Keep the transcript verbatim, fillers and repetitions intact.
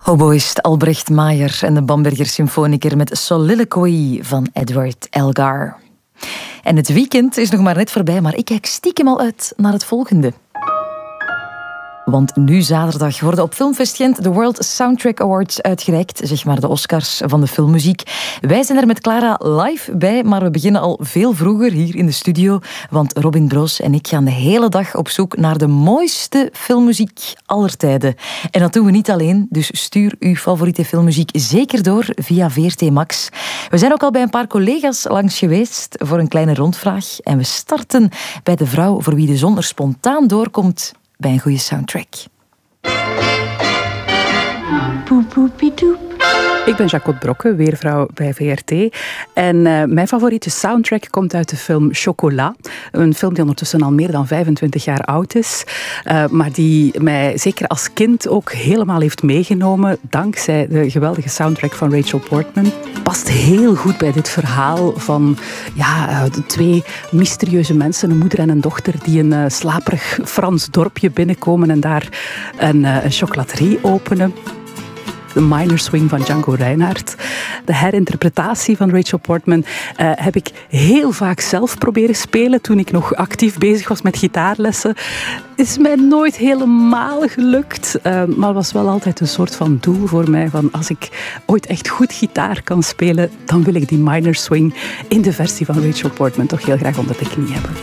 Hoboïst Albrecht Maier en de Bamberger Symfoniker met Soliloquy van Edward Elgar. En het weekend is nog maar net voorbij, maar ik kijk stiekem al uit naar het volgende. Want nu zaterdag worden op Filmfest Gent de World Soundtrack Awards uitgereikt, zeg maar de Oscars van de filmmuziek. Wij zijn er met Clara live bij, maar we beginnen al veel vroeger hier in de studio, want Robin Broos en ik gaan de hele dag op zoek naar de mooiste filmmuziek aller tijden. En dat doen we niet alleen, dus stuur uw favoriete filmmuziek zeker door via V R T Max. We zijn ook al bij een paar collega's langs geweest voor een kleine rondvraag en we starten bij de vrouw voor wie de zon er spontaan doorkomt bij een goede soundtrack. Ik ben Jacquot Brokke, weervrouw bij V R T. En uh, mijn favoriete soundtrack komt uit de film Chocolat. Een film die ondertussen al meer dan vijfentwintig jaar oud is. Uh, maar die mij zeker als kind ook helemaal heeft meegenomen. Dankzij de geweldige soundtrack van Rachel Portman. Past heel goed bij dit verhaal van ja, de twee mysterieuze mensen. Een moeder en een dochter die een uh, slaperig Frans dorpje binnenkomen. En daar een, uh, een chocolaterie openen. De Minor Swing van Django Reinhardt. De herinterpretatie van Rachel Portman uh, heb ik heel vaak zelf proberen spelen toen ik nog actief bezig was met gitaarlessen. Is mij nooit helemaal gelukt, uh, maar was wel altijd een soort van doel voor mij. Van als ik ooit echt goed gitaar kan spelen, dan wil ik die Minor Swing in de versie van Rachel Portman toch heel graag onder de knie hebben.